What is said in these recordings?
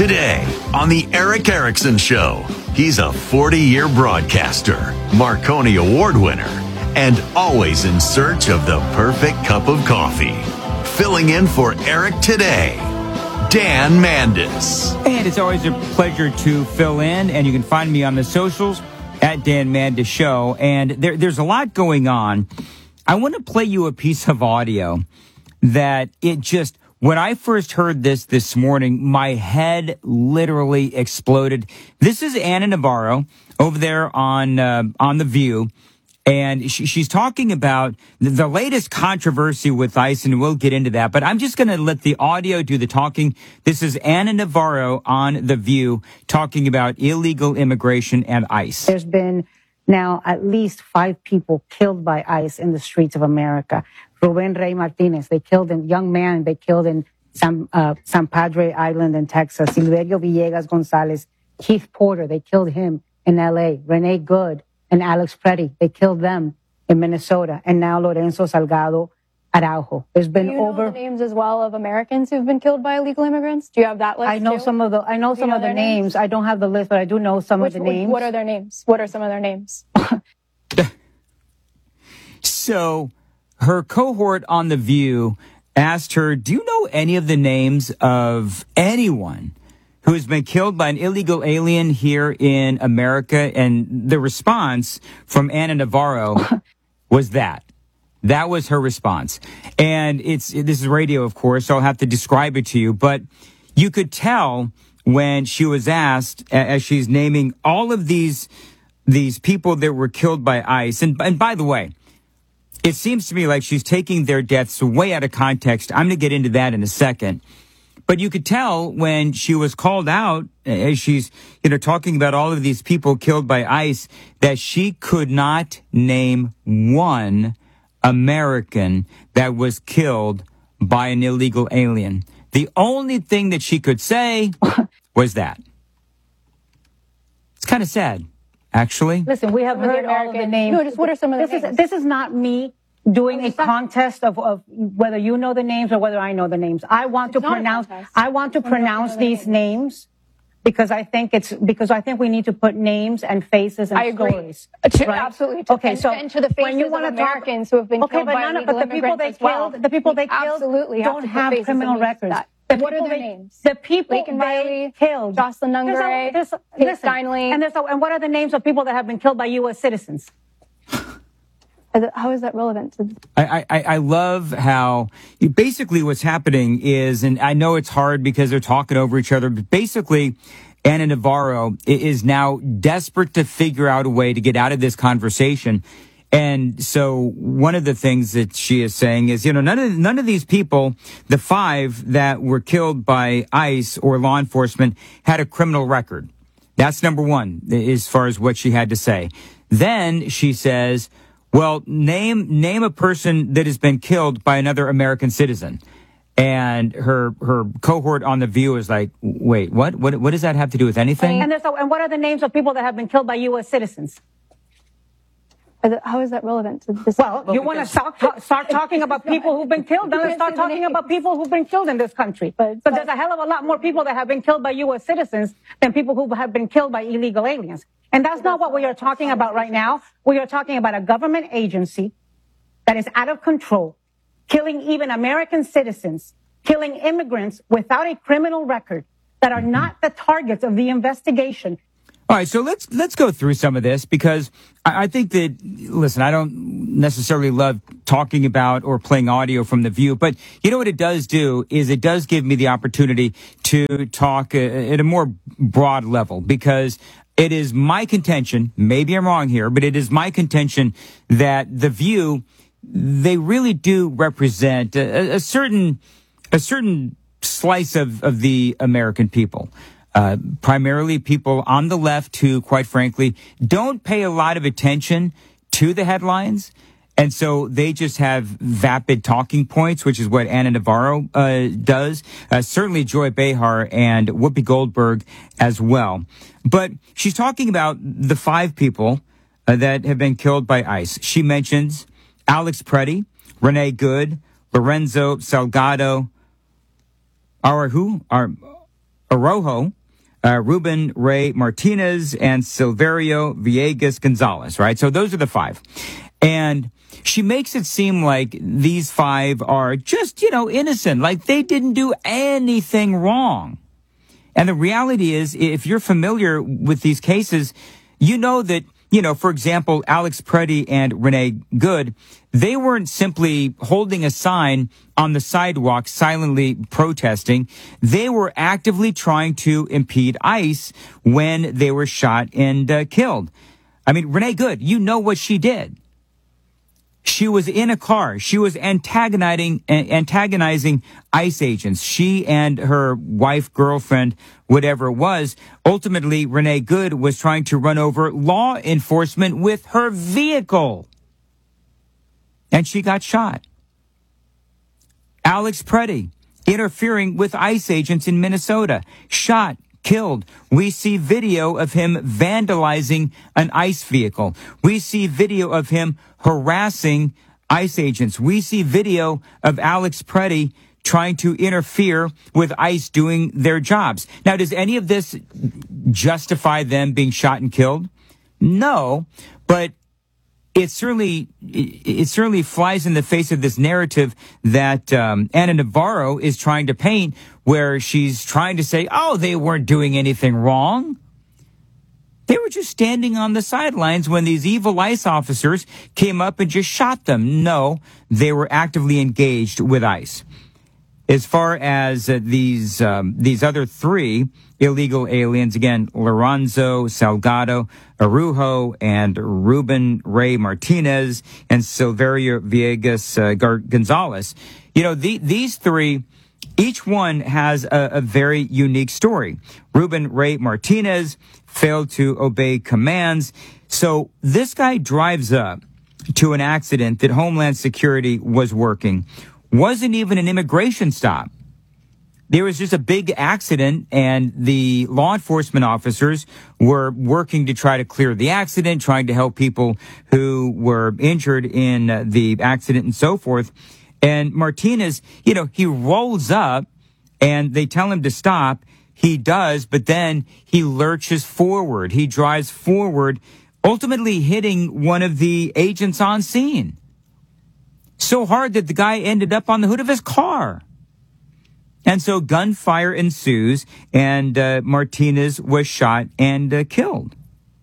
Today on the Eric Erickson Show, he's a 40-year broadcaster, Marconi Award winner, and always in search of the perfect cup of coffee. Filling in for Eric today, Dan Mandis. And it's always a pleasure to fill in, and you can find me on the socials at Dan Mandis Show. And there's a lot going on. I want to play you a piece of audio that when I first heard this morning, my head literally exploded. This is Ana Navarro over there on The View. And she's talking about the latest controversy with ICE, and we'll get into that. But I'm just going to let the audio do the talking. This is Ana Navarro on The View talking about illegal immigration and ICE. There's been now at least 5 people killed by ICE in the streets of America. Ruben Rey Martinez, they killed a young man, they killed in San Padre Island in Texas. Silverio Villegas Gonzalez, Keith Porter, they killed him in L.A. Renee Good and Alex Preddy, they killed them in Minnesota. And now Lorenzo Salgado Araujo. There's been Do you know the names as well of Americans who've been killed by illegal immigrants? Do you have that list? I know some of the names. I don't have the list, but I do know some of the names. What are their names? What are some of their names? So her cohort on The View asked her, do you know any of the names of anyone who has been killed by an illegal alien here in America? And the response from Ana Navarro was that. That was her response. And this is radio, of course, so I'll have to describe it to you. But you could tell when she was asked, as she's naming all of these people that were killed by ICE. And by the way, it seems to me like she's taking their deaths way out of context. I'm going to get into that in a second. But you could tell when she was called out, as she's, talking about all of these people killed by ICE, that she could not name one American that was killed by an illegal alien. The only thing that she could say was that. It's kind of sad, actually. Listen, we have heard all of the names. No, just what are some of the names? This is not me doing a contest of whether you know the names or whether I know the names. I want to pronounce these names because I think we need to put names and faces and stories. I agree. Right? Absolutely. Okay, so and to the faces of Americans who have been killed by illegal immigrants as well. The people they killed don't have criminal records. What are their names? The people Laken Riley, killed. Jocelyn Nungare, Kate Steinle. And what are the names of people that have been killed by U.S. citizens? How is that relevant to? I love how basically what's happening is, and I know it's hard because they're talking over each other, but basically Ana Navarro is now desperate to figure out a way to get out of this conversation. And so one of the things that she is saying is, none of these people, the 5 that were killed by ICE or law enforcement, had a criminal record. That's number one, as far as what she had to say. Then she says, well, name a person that has been killed by another American citizen. And her cohort on The View is like, wait, what does that have to do with anything? And what are the names of people that have been killed by U.S. citizens? How is that relevant to this? Well, you want to start talking about people who've been killed? Then let's start talking about people who've been killed in this country. But there's a hell of a lot more people that have been killed by U.S. citizens than people who have been killed by illegal aliens. And that's not what we are talking about right now. We are talking about a government agency that is out of control, killing even American citizens, killing immigrants without a criminal record that are not the targets of the investigation. All right, so let's go through some of this because I think that, listen, I don't necessarily love talking about or playing audio from The View, but you know what it does do is it does give me the opportunity to talk at a more broad level because it is my contention, maybe I'm wrong here, but it is my contention that The View, they really do represent a certain slice of the American people. Primarily people on the left who, quite frankly, don't pay a lot of attention to the headlines. And so they just have vapid talking points, which is what Ana Navarro does. Certainly Joy Behar and Whoopi Goldberg as well. But she's talking about the 5 people that have been killed by ICE. She mentions Alex Preddy, Renee Good, Lorenzo Salgado Araujo, Ruben Ray Martinez, and Silverio Villegas Gonzalez, right? So those are the 5. And she makes it seem like these 5 are just, innocent, like they didn't do anything wrong. And the reality is, if you're familiar with these cases, you know that, for example, Alex Preddy and Renee Good, they weren't simply holding a sign on the sidewalk silently protesting. They were actively trying to impede ICE when they were shot and killed. I mean, Renee Good, you know what she did. She was in a car. She was antagonizing ICE agents. She and her wife, girlfriend, whatever it was. Ultimately, Renee Good was trying to run over law enforcement with her vehicle. And she got shot. Alex Preddy, interfering with ICE agents in Minnesota, shot, killed. We see video of him vandalizing an ICE vehicle. We see video of him harassing ICE agents. We see video of Alex Preddy trying to interfere with ICE doing their jobs. Now, does any of this justify them being shot and killed? No, but it certainly flies in the face of this narrative that Ana Navarro is trying to paint, where she's trying to say, oh, they weren't doing anything wrong. They were just standing on the sidelines when these evil ICE officers came up and just shot them. No, they were actively engaged with ICE. As far as these other 3 illegal aliens, again, Lorenzo Salgado Araujo and Ruben Ray Martinez and Silverio Villegas Gonzalez, these 3, each one has a very unique story. Ruben Ray Martinez failed to obey commands. So this guy drives up to an accident that Homeland Security was working. Wasn't even an immigration stop. There was just a big accident, and the law enforcement officers were working to try to clear the accident, trying to help people who were injured in the accident and so forth. And Martinez, he rolls up and they tell him to stop. He does, but then he lurches forward. He drives forward, ultimately hitting one of the agents on scene. So hard that the guy ended up on the hood of his car. And so gunfire ensues, and Martinez was shot and killed.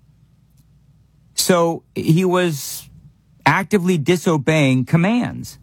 So he was actively disobeying commands.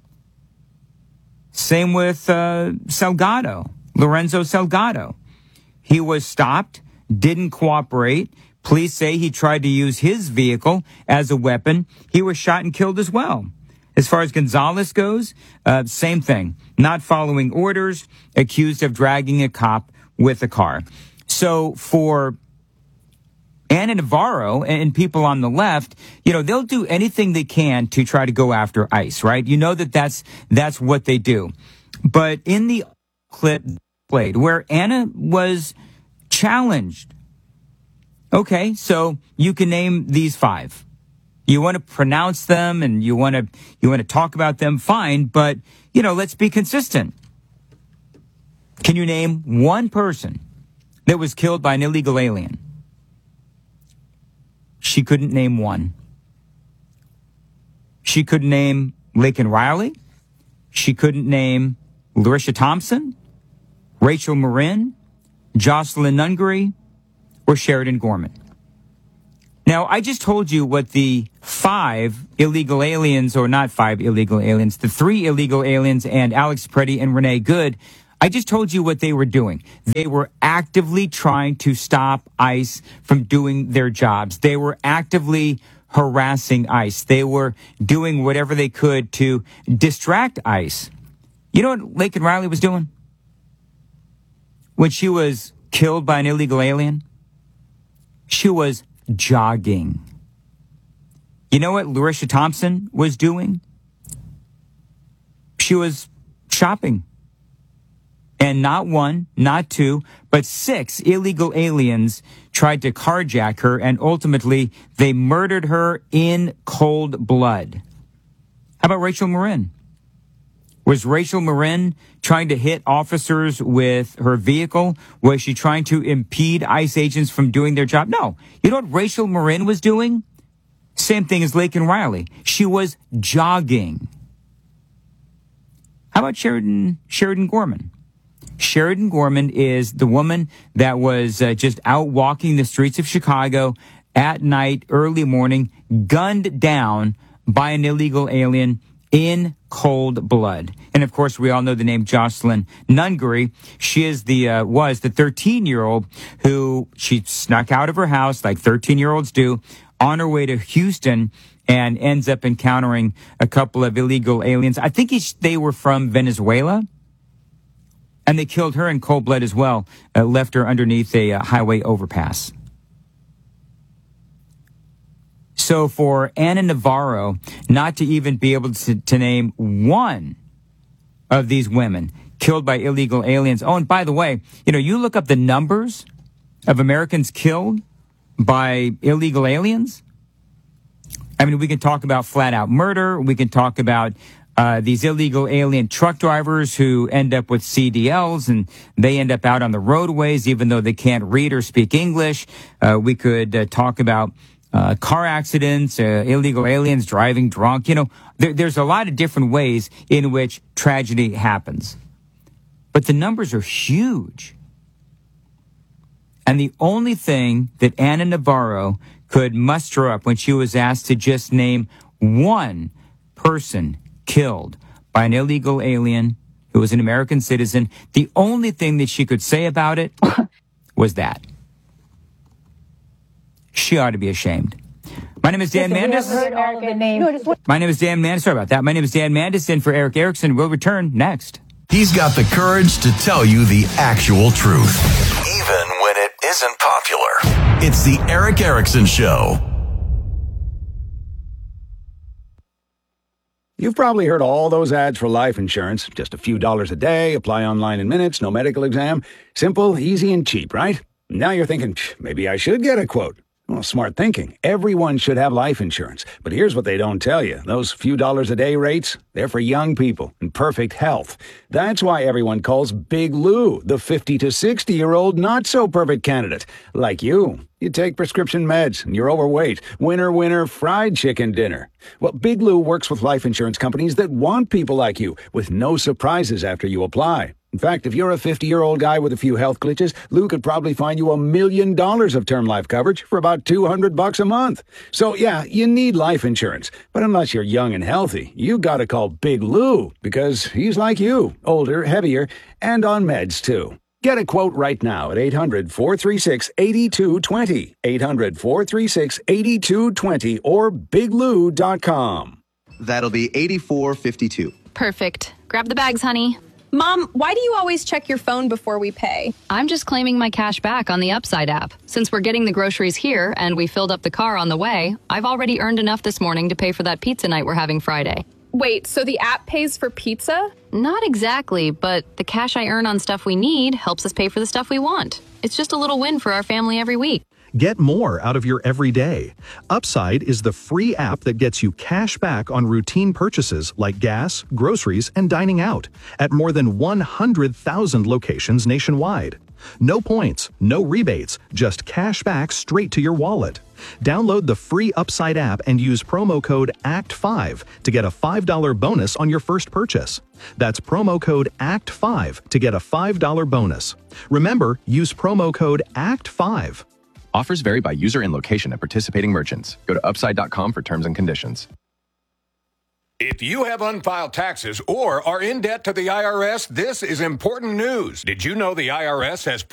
Same with Salgado, Lorenzo Salgado. He was stopped, didn't cooperate. Police say he tried to use his vehicle as a weapon. He was shot and killed as well. As far as Gonzalez goes, same thing. Not following orders, accused of dragging a cop with a car. So for Ana Navarro and people on the left, they'll do anything they can to try to go after ICE, right? That's what they do. But in the clip played where Ana was challenged, okay, so you can name these 5. You want to pronounce them and you want to talk about them, fine, but let's be consistent. Can you name one person that was killed by an illegal alien? She couldn't name one. She couldn't name Laken Riley. She couldn't name Larisha Thompson, Rachel Marin, Jocelyn Nungaray, or Sheridan Gorman. Now, I just told you what the 5 illegal aliens, or not 5 illegal aliens, the 3 illegal aliens and Alex Preddy and Renee Good, I just told you what they were doing. They were actively trying to stop ICE from doing their jobs. They were actively harassing ICE. They were doing whatever they could to distract ICE. You know what Laken Riley was doing when she was killed by an illegal alien? She was jogging. You know what Larisha Thompson was doing? She was shopping. And not 1, not 2, but 6 illegal aliens tried to carjack her, and ultimately they murdered her in cold blood. How about Rachel Marin? Was Rachel Marin trying to hit officers with her vehicle? Was she trying to impede ICE agents from doing their job? No. You know what Rachel Marin was doing? Same thing as Laken Riley. She was jogging. How about Sheridan Gorman? Sheridan Gorman is the woman that was just out walking the streets of Chicago at night, early morning, gunned down by an illegal alien in cold blood. And of course, we all know the name Jocelyn Nungery. She is was the 13-year-old who she snuck out of her house like 13-year-olds do on her way to Houston and ends up encountering a couple of illegal aliens. I think they were from Venezuela. And they killed her in cold blood as well, left her underneath a highway overpass. So for Ana Navarro not to even be able to name one of these women killed by illegal aliens. Oh, and by the way, you look up the numbers of Americans killed by illegal aliens. I mean, we can talk about flat out murder. We can talk about these illegal alien truck drivers who end up with CDLs and they end up out on the roadways even though they can't read or speak English. We could talk about car accidents, illegal aliens driving drunk. There's a lot of different ways in which tragedy happens. But the numbers are huge. And the only thing that Ana Navarro could muster up when she was asked to just name one person killed by an illegal alien who was an American citizen, the only thing that she could say about it was that. She ought to be ashamed. My name is Dan Mandis. My name is Dan Mandis. Sorry about that. My name is Dan Mandis, in for Eric Erickson. We'll return next. He's got the courage to tell you the actual truth, even when it isn't popular. It's the Eric Erickson Show. You've probably heard all those ads for life insurance. Just a few dollars a day, apply online in minutes, no medical exam. Simple, easy, and cheap, right? Now you're thinking, maybe I should get a quote. Well, smart thinking. Everyone should have life insurance. But here's what they don't tell you. Those few dollars a day rates, they're for young people in perfect health. That's why everyone calls Big Lou the 50 to 60-year-old not-so-perfect candidate. Like you. You take prescription meds and you're overweight. Winner, winner, fried chicken dinner. Well, Big Lou works with life insurance companies that want people like you with no surprises after you apply. In fact, if you're a 50-year-old guy with a few health glitches, Lou could probably find you $1 million of term life coverage for about $200 a month. So, yeah, you need life insurance. But unless you're young and healthy, you gotta call Big Lou because he's like you, older, heavier, and on meds, too. Get a quote right now at 800-436-8220, 800-436-8220, or biglou.com. That'll be $84.52. Perfect. Grab the bags, honey. Mom, why do you always check your phone before we pay? I'm just claiming my cash back on the Upside app. Since we're getting the groceries here and we filled up the car on the way, I've already earned enough this morning to pay for that pizza night we're having Friday. Wait, so the app pays for pizza? Not exactly, but the cash I earn on stuff we need helps us pay for the stuff we want. It's just a little win for our family every week. Get more out of your everyday. Upside is the free app that gets you cash back on routine purchases like gas, groceries, and dining out at more than 100,000 locations nationwide. No points, no rebates, just cash back straight to your wallet. Download the free Upside app and use promo code ACT5 to get a $5 bonus on your first purchase. That's promo code ACT5 to get a $5 bonus. Remember, use promo code ACT5. Offers vary by user and location at participating merchants. Go to upside.com for terms and conditions. If you have unfiled taxes or are in debt to the IRS, this is important news. Did you know the IRS has